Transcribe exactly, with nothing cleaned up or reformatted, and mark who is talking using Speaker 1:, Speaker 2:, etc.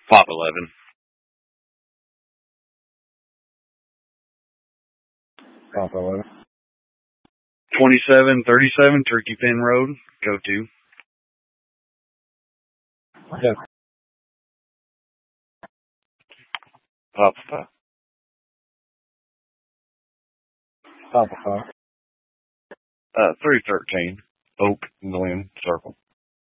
Speaker 1: Pop eleven.
Speaker 2: Pop eleven.
Speaker 1: twenty-seven thirty-seven Turkey Pen Road, go to.
Speaker 2: Yes.
Speaker 1: Pop five.
Speaker 2: Pop five.
Speaker 1: Uh, three thirteen Oak Glen Circle.